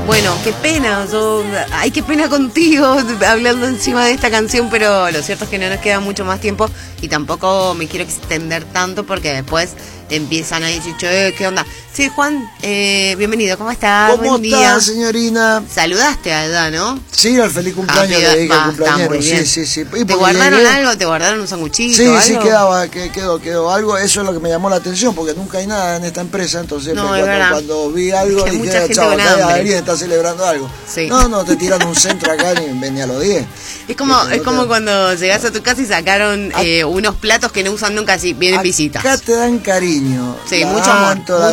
Bueno, qué pena, ay, qué pena contigo hablando encima de esta canción, pero lo cierto es que no nos queda mucho más tiempo y tampoco me quiero extender tanto porque después empiezan a decir, che, ¿qué onda? Sí, Juan, bienvenido, ¿cómo estás? ¿Cómo estás, señorina? Saludaste a Edad, ¿no? Sí, al feliz cumpleaños le dije al cumpleañero. Sí. ¿Te guardaron algo? ¿Te guardaron un sanguchito? Sí, algo? sí, quedó algo. Eso es lo que me llamó la atención, porque nunca hay nada en esta empresa. Entonces, no, cuando vi algo, es que dije, chaval, alguien está celebrando algo. Sí. No, te tiran un centro acá ni venía a los 10. Es como cuando llegas a tu casa y sacaron unos platos que no usan nunca, así vienen visitas. Acá te dan cariño. Sí, mucho amor.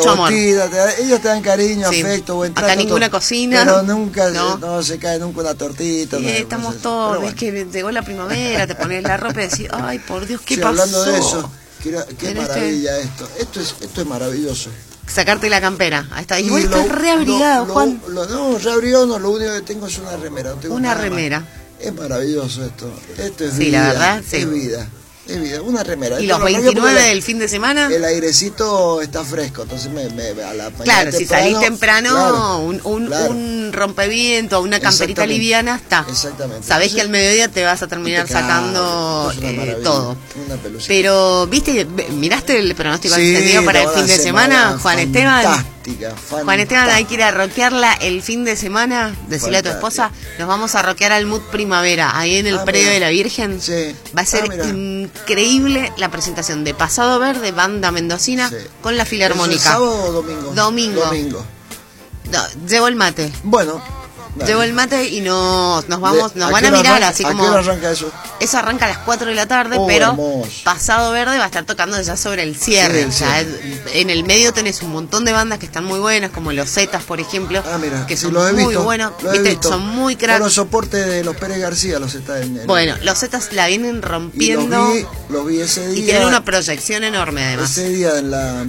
Ellos te dan cariño, sí. afecto, buen trato. Acá ninguna cocina. Pero nunca no se cae nunca una tortita. Estamos todos, ves que llegó la primavera, te pones la ropa y decís, ay, por Dios, ¿qué pasó? Hablando de eso, qué maravilla esto. Esto es maravilloso. Sacarte la campera. Ahí está. Igual estás reabrigado, Juan. No, reabrigado no, lo único que tengo es una remera. No tengo una remera. Más. Es maravilloso esto. Esto es sí, vida. La verdad, sí. Es vida. Una remera. ¿Y los 29 del fin de semana? El airecito está fresco, entonces a la mañana claro, si salís temprano, claro, un rompeviento, una camperita liviana, está. Exactamente. Sabés que al mediodía te vas a terminar sacando todo. Una pelucita. Pero, ¿miraste el pronóstico extendido para el fin de semana, Juan Esteban? Juan Esteban, hay que ir a rockearla el fin de semana. Decirle a tu esposa, nos vamos a rockear al Mood Primavera, ahí en el predio de la Virgen. Sí. Va a ser increíble la presentación de Pasado Verde, banda mendocina, con la Filarmónica. ¿Es sábado o domingo? Domingo. No, llevo el mate. Bueno. Dale. Llevo el mate y nos vamos, nos van a mirar así como. ¿A qué hora arranca eso? Eso arranca a las 4 de la tarde, pero hermoso. Pasado Verde va a estar tocando ya sobre el cierre. Sí, en el medio tenés un montón de bandas que están muy buenas, como los Zetas, por ejemplo, que son muy buenos, son muy cracks. Con los soportes de los Pérez García los está Bueno, los Zetas la vienen rompiendo. Los vi ese día. Y tienen una proyección enorme además. Ese día en la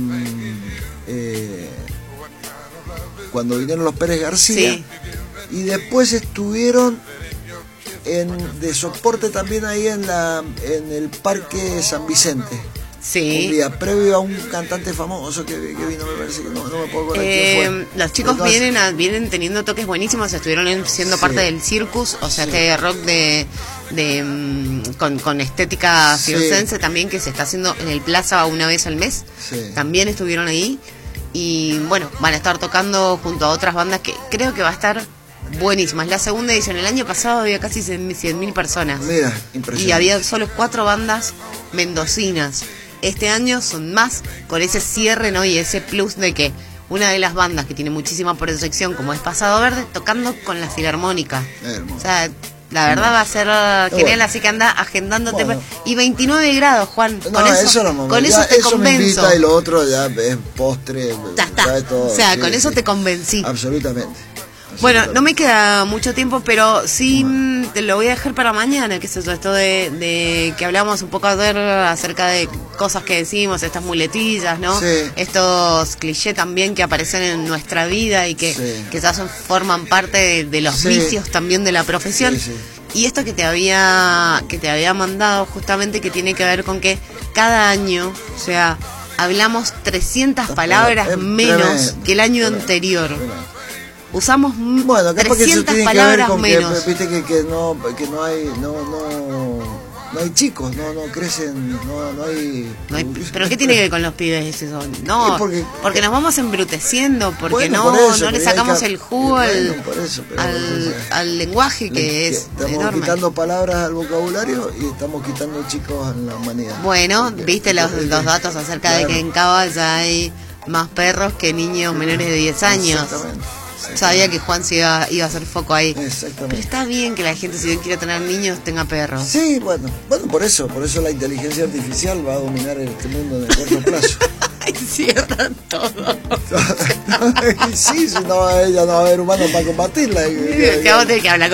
cuando vinieron los Pérez García. Sí. Y después estuvieron de soporte también ahí en el Parque San Vicente. Sí. Un día previo a un cantante famoso que vino, me parece que no me puedo acordar quién fue. Los chicos vienen teniendo toques buenísimos, estuvieron siendo parte del Circus, o sea, este rock con estética circense también, que se está haciendo en el Plaza una vez al mes. Sí. También estuvieron ahí. Y bueno, van a estar tocando junto a otras bandas que creo que va a estar buenísima. Es la segunda edición. El año pasado había casi 100.000 personas. Mira, impresionante. Y había solo 4 bandas mendocinas. Este año son más, con ese cierre, ¿no? Y ese plus de que una de las bandas que tiene muchísima proyección, como es Pasado Verde, tocando con la Filarmónica. Hermoso. O sea, la verdad va a ser genial, así que anda agendándote. Bueno. Y 29 grados, Juan. No, con eso te convenzo. Me invita y lo otro ya es postre. Ya está. Todo, o sea, con eso te convencí. Absolutamente. Bueno, no me queda mucho tiempo, pero sí te lo voy a dejar para mañana, que es eso, esto de que hablamos un poco ayer acerca de cosas que decimos, estas muletillas, ¿no? Sí. Estos clichés también que aparecen en nuestra vida y que ya forman parte de los vicios también de la profesión. Sí. Y esto que te había mandado justamente, que tiene que ver con que cada año, o sea, hablamos 300 palabras menos que el año anterior. Usamos 300 palabras menos. Viste que no hay chicos, no crecen, no hay. ¿Pero qué tiene que ver con los pibes eso? No, porque nos vamos embruteciendo, porque no le sacamos el jugo al lenguaje que es estamos enorme. Quitando palabras al vocabulario y estamos quitando chicos en la humanidad. Bueno, viste los datos acerca de que en Cava ya hay más perros que niños menores de 10 años. Exactamente. Sabía que Juan se iba a hacer foco ahí. Exactamente. Pero está bien que la gente, si bien quiere tener niños, tenga perros. Sí, bueno, por eso la inteligencia artificial va a dominar este mundo en el corto plazo. Cierran todo. Sí, si no, ella no va a haber humanos para combatirla. Que vos tenés que hablar con